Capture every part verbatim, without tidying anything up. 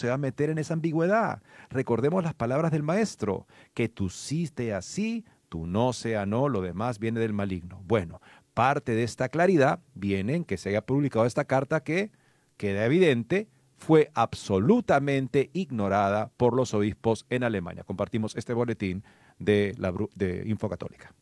se va a meter en esa ambigüedad. Recordemos las palabras del maestro, que tu sí sea sí, tu no sea no, lo demás viene del maligno. Bueno, parte de esta claridad viene en que se haya publicado esta carta que, queda evidente, fue absolutamente ignorada por los obispos en Alemania. Compartimos este boletín de, la, de Infocatólica.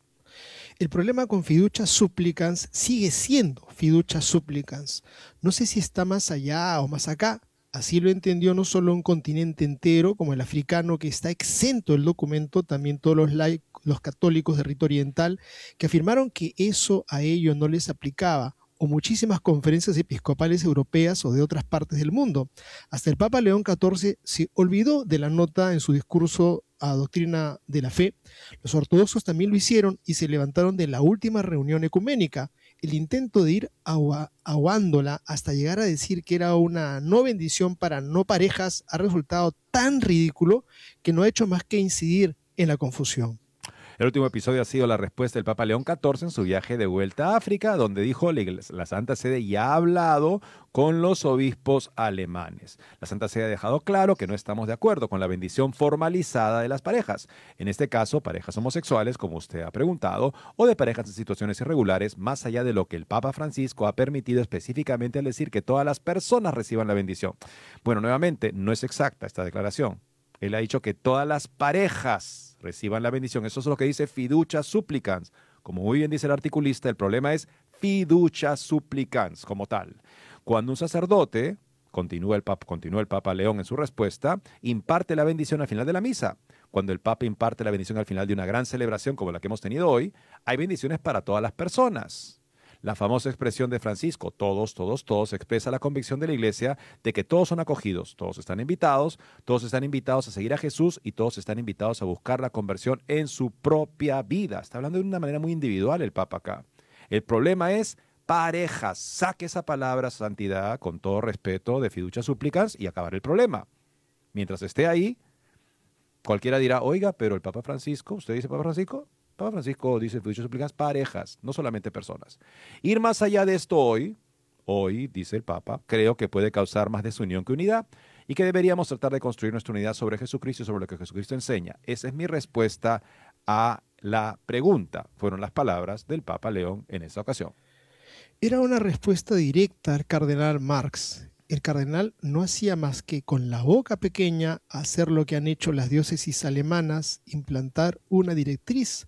El problema con fiducia supplicans sigue siendo fiducia supplicans. No sé si está más allá o más acá. Así lo entendió no solo un continente entero, como el africano, que está exento del documento, también todos los, laicos, los católicos de rito oriental, que afirmaron que eso a ellos no les aplicaba, o muchísimas conferencias episcopales europeas o de otras partes del mundo. Hasta el Papa León catorce se olvidó de la nota en su discurso a Doctrina de la Fe. Los ortodoxos también lo hicieron y se levantaron de la última reunión ecuménica. El intento de ir aguándola hasta llegar a decir que era una no bendición para no parejas ha resultado tan ridículo que no ha hecho más que incidir en la confusión. El último episodio ha sido la respuesta del Papa León catorce en su viaje de vuelta a África, donde dijo que la Santa Sede ya ha hablado con los obispos alemanes. La Santa Sede ha dejado claro que no estamos de acuerdo con la bendición formalizada de las parejas. En este caso, parejas homosexuales, como usted ha preguntado, o de parejas en situaciones irregulares, más allá de lo que el Papa Francisco ha permitido específicamente al decir que todas las personas reciban la bendición. Bueno, nuevamente, no es exacta esta declaración. Él ha dicho que todas las parejas reciban la bendición. Eso es lo que dice fiducia supplicans. Como muy bien dice el articulista, el problema es fiducia supplicans como tal. Cuando un sacerdote, continúa el, Papa, continúa el Papa León en su respuesta, imparte la bendición al final de la misa. Cuando el Papa imparte la bendición al final de una gran celebración como la que hemos tenido hoy, hay bendiciones para todas las personas. La famosa expresión de Francisco, todos, todos, todos, expresa la convicción de la Iglesia de que todos son acogidos, todos están invitados, todos están invitados a seguir a Jesús y todos están invitados a buscar la conversión en su propia vida. Está hablando de una manera muy individual el Papa acá. El problema es parejas. Saque esa palabra santidad con todo respeto de fiducia supplicans y acabar el problema. Mientras esté ahí, cualquiera dirá, oiga, pero el Papa Francisco, ¿usted dice Papa Francisco? Papa Francisco dice fiducia supplicans parejas, no solamente personas. Ir más allá de esto hoy, hoy, dice el Papa, creo que puede causar más desunión que unidad y que deberíamos tratar de construir nuestra unidad sobre Jesucristo y sobre lo que Jesucristo enseña. Esa es mi respuesta a la pregunta. Fueron las palabras del Papa León en esa ocasión. Era una respuesta directa al cardenal Marx. El cardenal no hacía más que, con la boca pequeña, hacer lo que han hecho las diócesis alemanas, implantar una directriz.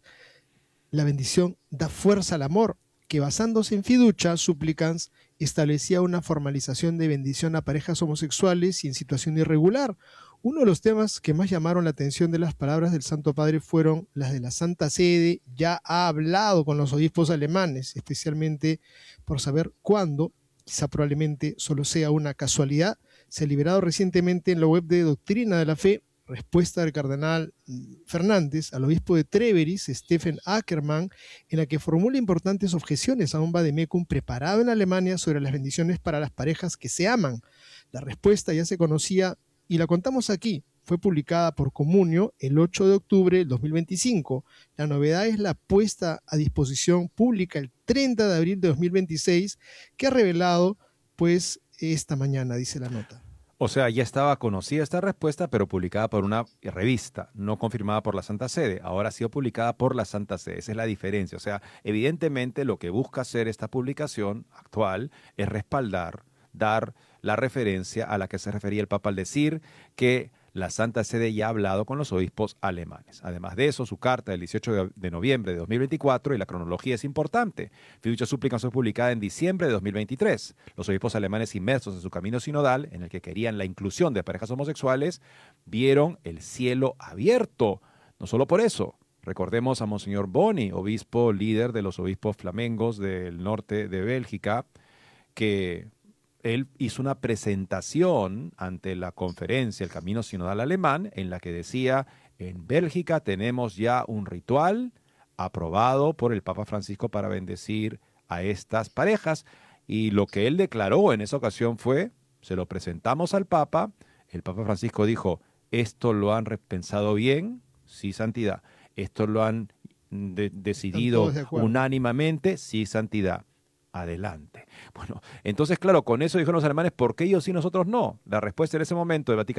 La bendición da fuerza al amor, que basándose en fiducia supplicans, establecía una formalización de bendición a parejas homosexuales y en situación irregular. Uno de los temas que más llamaron la atención de las palabras del Santo Padre fueron las de la Santa Sede. Ya ha hablado con los obispos alemanes, especialmente por saber cuándo, quizá probablemente solo sea una casualidad. Se ha liberado recientemente en la web de Doctrina de la Fe respuesta del cardenal Fernández al obispo de Treveris, Stephen Ackermann, en la que formula importantes objeciones a un vademecum preparado en Alemania sobre las bendiciones para las parejas que se aman. La respuesta ya se conocía y la contamos aquí. Fue publicada por Comunio el ocho de octubre del dos mil veinticinco. La novedad es la puesta a disposición pública el treinta de abril de dos mil veintiséis, que ha revelado pues esta mañana, dice la nota. O sea, ya estaba conocida esta respuesta, pero publicada por una revista, no confirmada por la Santa Sede. Ahora ha sido publicada por la Santa Sede. Esa es la diferencia. O sea, evidentemente lo que busca hacer esta publicación actual es respaldar, dar la referencia a la que se refería el Papa al decir que la Santa Sede ya ha hablado con los obispos alemanes. Además de eso, su carta del dieciocho de noviembre de dos mil veinticuatro, y la cronología es importante. Fiducia supplicans fue publicada en diciembre de dos mil veintitrés. Los obispos alemanes inmersos en su camino sinodal, en el que querían la inclusión de parejas homosexuales, vieron el cielo abierto. No solo por eso. Recordemos a Monseñor Boni, obispo líder de los obispos flamengos del norte de Bélgica, que él hizo una presentación ante la conferencia El Camino Sinodal Alemán, en la que decía, en Bélgica tenemos ya un ritual aprobado por el Papa Francisco para bendecir a estas parejas, y lo que él declaró en esa ocasión fue, se lo presentamos al Papa, el Papa Francisco dijo, esto lo han repensado bien, sí, santidad, esto lo han de decidido de unánimemente, sí, santidad. Adelante. Bueno, entonces, claro, con eso dijeron los alemanes, ¿por qué ellos sí, nosotros no? La respuesta en ese momento de Vaticano